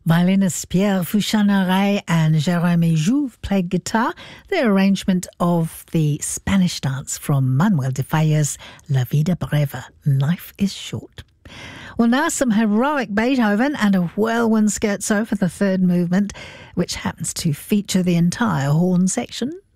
Violinists Pierre Fouchanaray and Jérôme Jouve played guitar, their arrangement of the Spanish dance from Manuel de Falla's La Vida Breve, Life is Short. Well, now some heroic Beethoven and a whirlwind scherzo for the third movement, which happens to feature the entire horn section.